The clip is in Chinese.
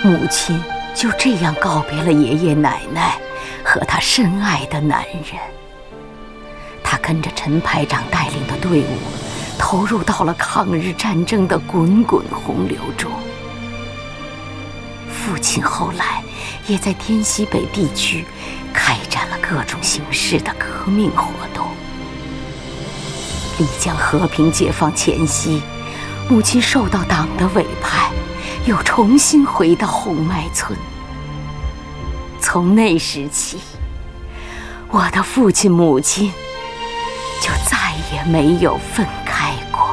母亲就这样告别了爷爷奶奶和他深爱的男人。他跟着陈排长带领的队伍投入到了抗日战争的滚滚洪流中。父亲后来也在滇西北地区开展了各种形式的革命活动。丽江和平解放前夕，母亲受到党的委派，又重新回到红麦村。从那时起，我的父亲母亲就再也没有分开过。